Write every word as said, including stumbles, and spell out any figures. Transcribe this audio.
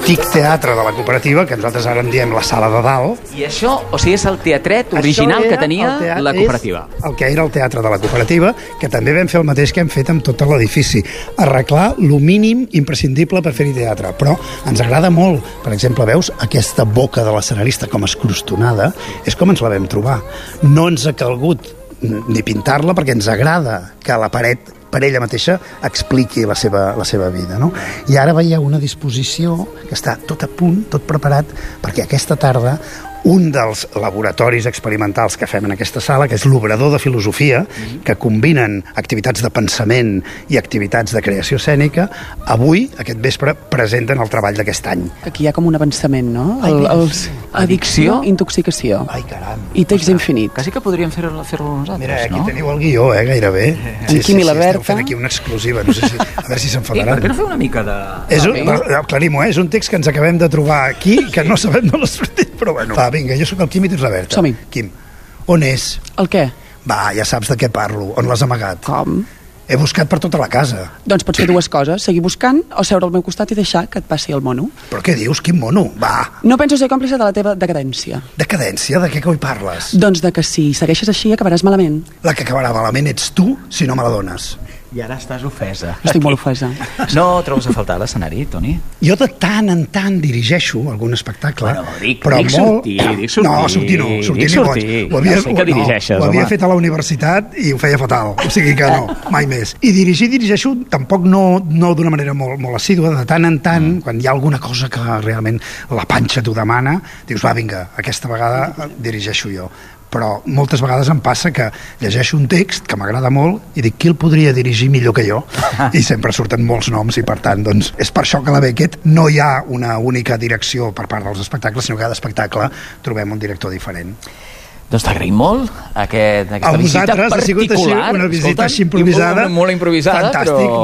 l'antic teatre de la cooperativa, que nosaltres ara en diem la sala de dalt. I això, o sigui, és el teatret original que tenia la cooperativa. El que era el teatre de la cooperativa, que també vam fer el mateix que hem fet amb tot l'edifici. Arreglar lo mínim imprescindible per fer-hi teatre. Però ens agrada molt. Per exemple, veus aquesta boca de l'escenarista com escrostonada? És com ens la vam trobar. No ens ha calgut ni pintar-la perquè ens agrada que la paret per ella mateixa expliqui la seva, la seva vida, no? I ara veieu una disposició que està tot a punt, tot preparat, perquè aquesta tarda un dels laboratoris experimentals que fem en aquesta sala, que és l'Obrador de Filosofia, que combinen activitats de pensament i activitats de creació escènica, avui, aquest vespre, presenten el treball d'aquest any. Aquí hi ha com un avançament, no? Ai, el, els... Addicció, intoxicació. Ai, caram. I text infinit. Quasi que podríem fer-lo fer nosaltres, Mira, aquí no? teniu el guió, eh, gairebé. Sí, Quim i la Berta. Esteu fent aquí una exclusiva, no sé si... A veure si Ei, s'enfadaran. per què no fer una mica de... És un, aclarim-ho, eh? És un text que ens acabem de trobar aquí, que no sabem d'on l'ha sortit, però bueno. Va, vinga, jo sóc el Quim i tu ets la Berta. Som-hi. Quim, on és? El què? Va, ja saps de què parlo. On l'has amagat? Com? He buscat per tota la casa. Doncs pots fer dues coses, seguir buscant o seure al meu costat i deixar que et passi el mono. Però què dius? Quin mono? Va. No penso ser còmplice de la teva decadència. Decadència? De què coi parles? Doncs de que si segueixes així acabaràs malament. La que acabarà malament ets tu si no me la dones. I ara estàs ofesa. Estic molt ofesa. No trobes a faltar l'escenari, Toni? Jo de tant en tant dirigeixo algun espectacle, Bueno, dic- però dic molt... sortir, dic sortir, no, sortir no, sortir dic ni sortir. boig. Ho havia, Ja sé que dirigeixes, no, ho havia home. fet a la universitat i ho feia fatal, o sigui que no, mai més. I dirigir, dirigeixo, tampoc no, no d'una manera molt, molt assídua, de tant en tant, mm. quan hi ha alguna cosa que realment la panxa t'ho demana, dius, va, vinga, aquesta vegada dirigeixo jo. Però moltes vegades em passa que llegeixo un text que m'agrada molt i dic, qui el podria dirigir millor que jo? I sempre surten molts noms i per tant, doncs, és per això que a la Beckett no hi ha una única direcció per part dels espectacles, sinó que cada espectacle trobem un director diferent. Doncs t'agraïm molt aquest, aquesta A visita vosaltres particular. ha sigut així, una visita Escolta'm, així improvisada. Molt improvisada, Fantàstic. però